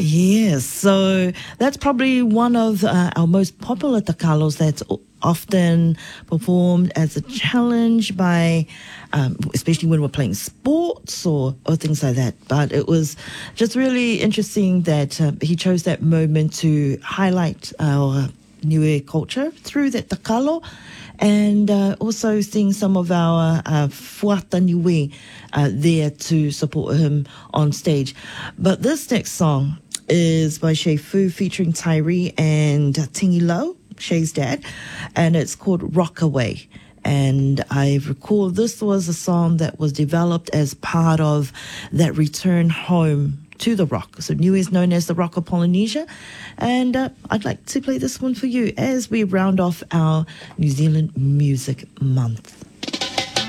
Yes, so that's probably one of our most popular takalos that's often performed as a challenge by, especially when we're playing sports or things like that. But it was just really interesting that he chose that moment to highlight our Niue culture through that takalo, and also seeing some of our fuata niue there to support him on stage. But this next song is by Shay Fu featuring Tyree and Tingy Low, Shay's dad, and it's called Rockaway. And I recall this was a song that was developed as part of that return home to the rock. So Niue is known as the Rock of Polynesia. And I'd like to play this one for you as we round off our New Zealand Music Month.